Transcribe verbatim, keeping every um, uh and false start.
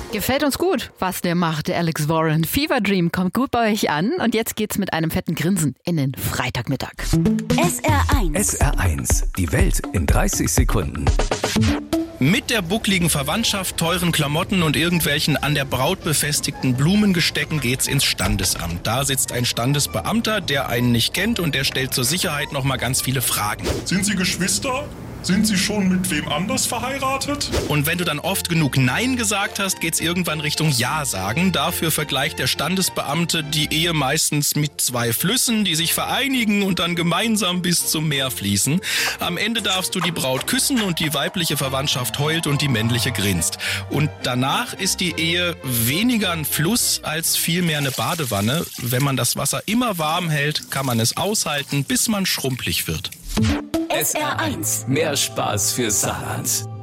Gefällt uns gut, was der macht, der Alex Warren. Fever Dream kommt gut bei euch an und jetzt geht's mit einem fetten Grinsen in den Freitagmittag. S R eins. S R eins. Die Welt in dreißig Sekunden. Mit der buckligen Verwandtschaft, teuren Klamotten und irgendwelchen an der Braut befestigten Blumengestecken geht's ins Standesamt. Da sitzt ein Standesbeamter, der einen nicht kennt und der stellt zur Sicherheit noch mal ganz viele Fragen. Sind Sie Geschwister? Sind Sie schon mit wem anders verheiratet? Und wenn du dann oft genug Nein gesagt hast, geht's irgendwann Richtung Ja sagen. Dafür vergleicht der Standesbeamte die Ehe meistens mit zwei Flüssen, die sich vereinigen und dann gemeinsam bis zum Meer fließen. Am Ende darfst du die Braut küssen und die weibliche Verwandtschaft heult und die männliche grinst. Und danach ist die Ehe weniger ein Fluss als vielmehr eine Badewanne. Wenn man das Wasser immer warm hält, kann man es aushalten, bis man schrumpelig wird. S R eins. Mehr Spaß für Saarland.